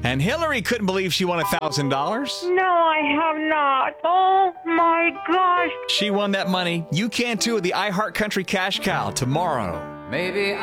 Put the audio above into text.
And Hillary couldn't believe she won $1,000. No, I have not. Oh my gosh. She won that money. You can too with the iHeart Country Cash Cow tomorrow. Maybe